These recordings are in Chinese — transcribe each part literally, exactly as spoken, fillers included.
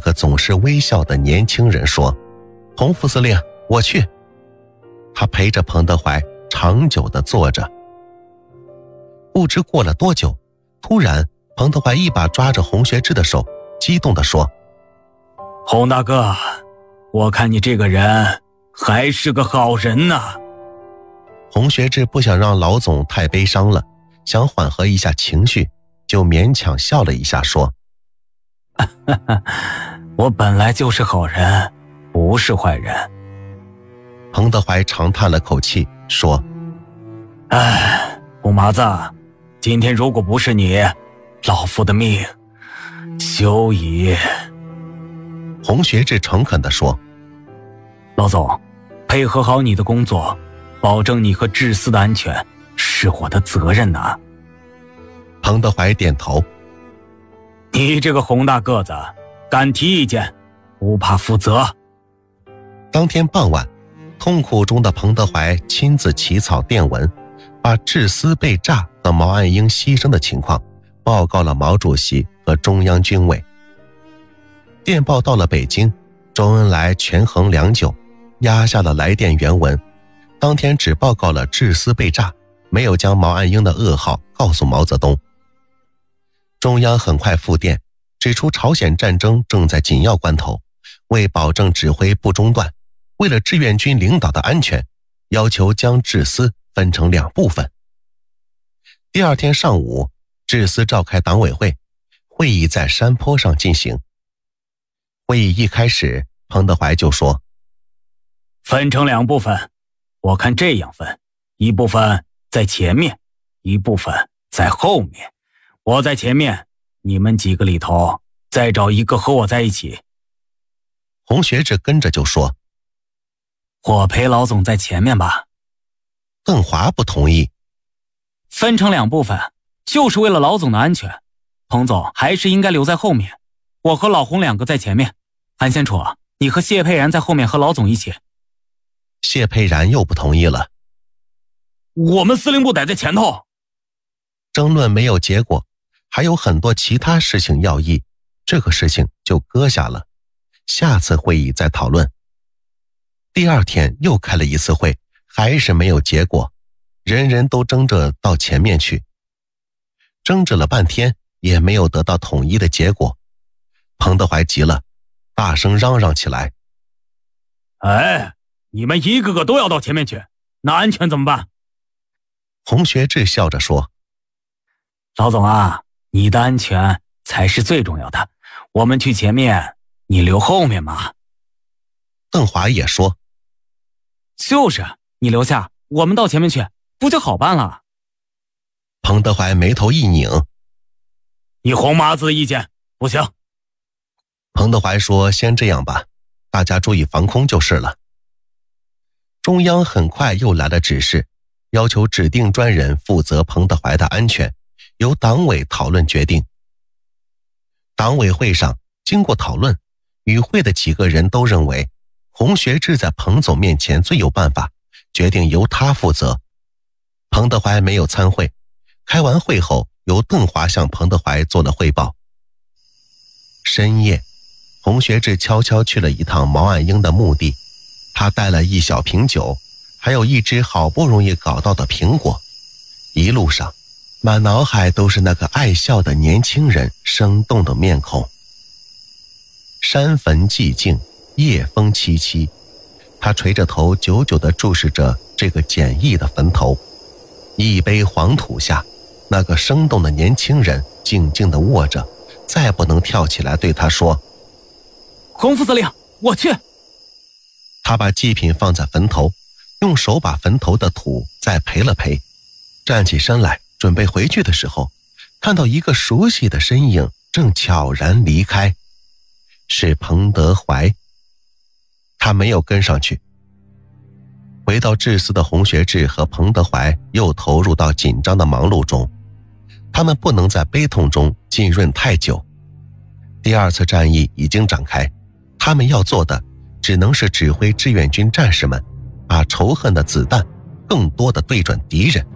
个总是微笑的年轻人说：洪副司令，我去。他陪着彭德怀长久地坐着。不知过了多久，突然彭德怀一把抓着洪学智的手，激动地说： 洪大哥，我看你这个人还是个好人呐。 洪学智不想让老总太悲伤了，想缓和一下情绪，就勉强笑了一下说： 我本来就是好人，不是坏人。 彭德怀长叹了口气说： 唉，红麻子，今天如果不是你，老夫的命休矣。 洪学智诚恳地说： 老总，配合好你的工作，保证你和智思的安全是我的责任呐。 彭德怀点头： 你这个洪大个子，敢提意见，不怕负责。 当天傍晚，痛苦中的彭德怀亲自起草电文，把智思被炸和毛岸英牺牲的情况报告了毛主席和中央军委。电报到了北京，周恩来权衡良久，压下了来电原文，当天只报告了智思被炸，没有将毛岸英的噩耗告诉毛泽东。中央很快复电，指出朝鲜战争正在紧要关头，为保证指挥不中断，为了志愿军领导的安全，要求将智思分成两部分。第二天上午，智思召开党委会，会议在山坡上进行。会议一开始，彭德怀就说： 分成两部分，我看这样分，一部分在前面，一部分在后面。我在前面，你们几个里头再找一个和我在一起。 洪学智跟着就说： 我陪老总在前面吧。 邓华不同意： 分成两部分，就是为了老总的安全。彭总还是应该留在后面，我和老洪两个在前面。韩先楚，你和谢佩然在后面和老总一起。 谢佩然又不同意了： 我们司令部得在前头。 争论没有结果，还有很多其他事情要议，这个事情就搁下了，下次会议再讨论。第二天又开了一次会，还是没有结果，人人都争着到前面去。争执了半天也没有得到统一的结果，彭德怀急了，大声嚷嚷起来： 哎，你们一个个都要到前面去，那安全怎么办？ 洪学智笑着说： 老总啊，你的安全才是最重要的，我们去前面，你留后面嘛。 邓华也说： 就是，你留下，我们到前面去，不就好办了？ 彭德怀眉头一拧： 你红麻子的意见不行。 彭德怀说：先这样吧，大家注意防空就是了。中央很快又来了指示，要求指定专人负责彭德怀的安全，由党委讨论决定。党委会上经过讨论，与会的几个人都认为洪学智在彭总面前最有办法，决定由他负责。彭德怀没有参会，开完会后由邓华向彭德怀做了汇报。深夜，洪学智悄悄去了一趟毛岸英的墓地，他带了一小瓶酒，还有一只好不容易搞到的苹果。一路上满脑海都是那个爱笑的年轻人生动的面孔。山坟寂静，夜风凄凄，他垂着头久久地注视着这个简易的坟头。一杯黄土下，那个生动的年轻人静静地卧着，再不能跳起来对他说： 洪副司令，我去。 他把祭品放在坟头，用手把坟头的土再培了培，站起身来准备回去的时候，看到一个熟悉的身影正悄然离开，是彭德怀。他没有跟上去。回到智思的洪学智和彭德怀又投入到紧张的忙碌中，他们不能在悲痛中浸润太久。第二次战役已经展开，他们要做的只能是指挥志愿军战士们把仇恨的子弹更多地对准敌人。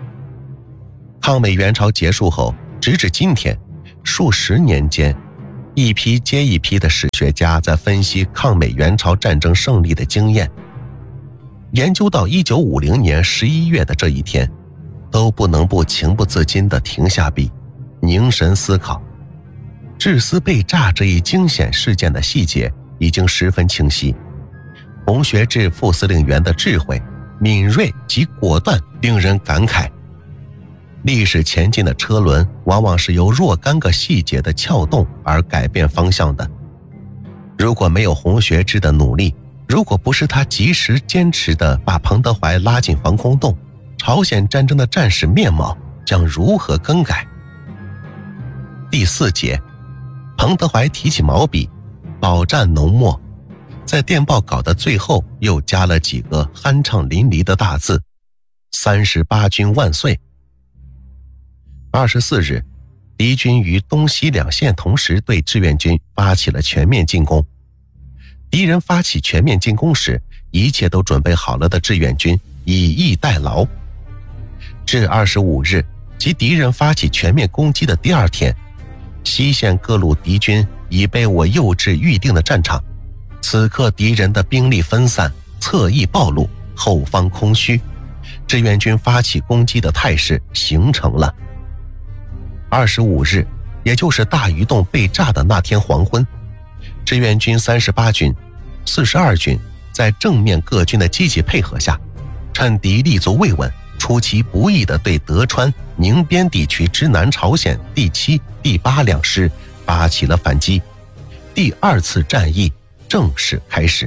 抗美援朝结束后，直至今天数十年间， 一批接一批的史学家在分析抗美援朝战争胜利的经验，研究到一九五零年十一月的这一天，都不能不情不自禁地停下笔，凝神思考。至私被炸这一惊险事件的细节已经十分清晰，洪学智副司令员的智慧、敏锐及果断令人感慨。历史前进的车轮往往是由若干个细节的撬动而改变方向的。如果没有洪学智的努力，如果不是他及时坚持地把彭德怀拉进防空洞，朝鲜战争的战史面貌将如何更改？第四节，彭德怀提起毛笔，饱蘸浓墨，在电报稿的最后又加了几个酣畅淋漓的大字：三十八军万岁。二十四日，敌军于东西两线同时对志愿军发起了全面进攻。敌人发起全面进攻时，一切都准备好了的志愿军以逸待劳。至二十五日，即敌人发起全面攻击的第二天，西线各路敌军已被我诱至预定的战场。此刻敌人的兵力分散，侧翼暴露，后方空虚，志愿军发起攻击的态势形成了。二十五日，也就是大鱼洞被炸的那天黄昏，志愿军三十八军、四十二军在正面各军的积极配合下，趁敌立足未稳，出其不意地对德川、宁边地区之南朝鲜第七、第八两师发起了反击。第二次战役正式开始。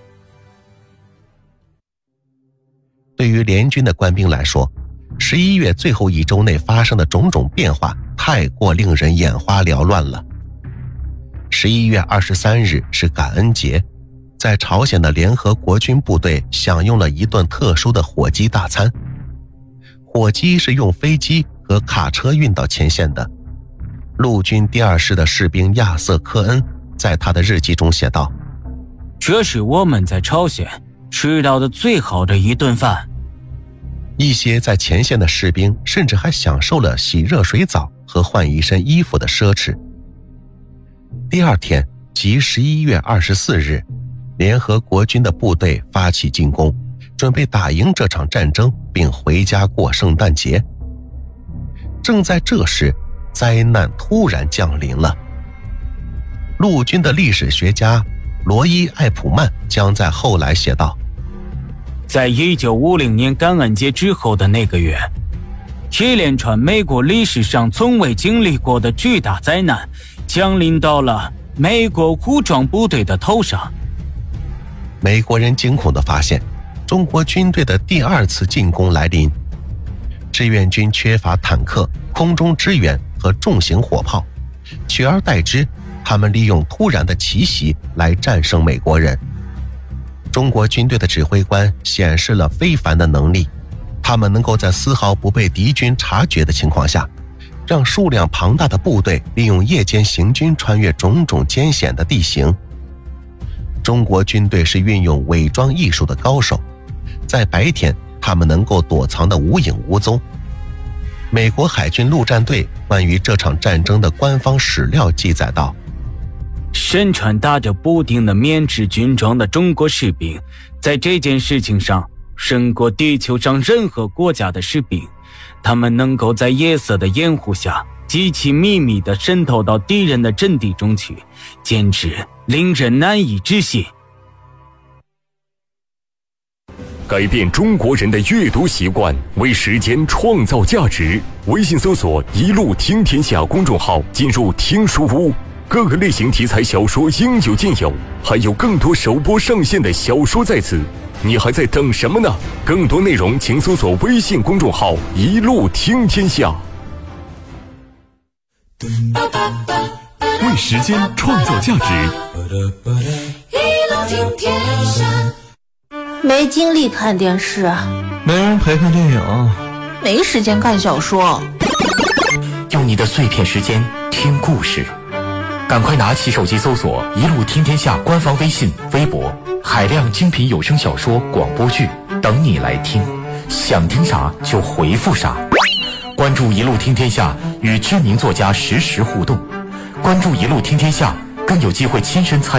对于联军的官兵来说，十一月最后一周内发生的种种变化太过令人眼花缭乱了。十一月二十三日是感恩节，在朝鲜的联合国军部队享用了一顿特殊的火鸡大餐。火鸡是用飞机和卡车运到前线的。陆军第二师的士兵亚瑟·科恩在他的日记中写道： 这是我们在朝鲜吃到的最好的一顿饭。 一些在前线的士兵甚至还享受了洗热水澡和换一身衣服的奢侈。第二天，即十一月二十四日，联合国军的部队发起进攻，准备打赢这场战争并回家过圣诞节。正在这时，灾难突然降临了。陆军的历史学家罗伊·艾普曼将在后来写道： 在一九五零年感恩节之后的那个月，一连串美国历史上从未经历过的巨大灾难降临到了美国武装部队的头上。 美国人惊恐地发现，中国军队的第二次进攻来临。志愿军缺乏坦克、空中支援和重型火炮，取而代之，他们利用突然的奇袭来战胜美国人。中国军队的指挥官显示了非凡的能力，他们能够在丝毫不被敌军察觉的情况下，让数量庞大的部队利用夜间行军穿越种种艰险的地形。中国军队是运用伪装艺术的高手，在白天他们能够躲藏得无影无踪。美国海军陆战队关于这场战争的官方史料记载道： 身穿打着补丁的棉质军装的中国士兵，在这件事情上胜过地球上任何国家的士兵。他们能够在夜色的掩护下极其秘密地渗透到敌人的阵地中去，简直令人难以置信。 改变中国人的阅读习惯，为时间创造价值。微信搜索一路听天下公众号，进入听书屋，各个类型题材小说应有尽有，还有更多首播上线的小说在此，你还在等什么呢？更多内容请搜索微信公众号一路听天下。为时间创造价值， 一路听天下。没精力看电视， 没人陪看电影， 没时间看小说， 用你的碎片时间听故事。赶快拿起手机搜索一路听天下官方微信微博，海量精品有声小说广播剧等你来听，想听啥就回复啥。关注一路听天下，与知名作家实时互动， 关注一路听天下，更有机会亲身参与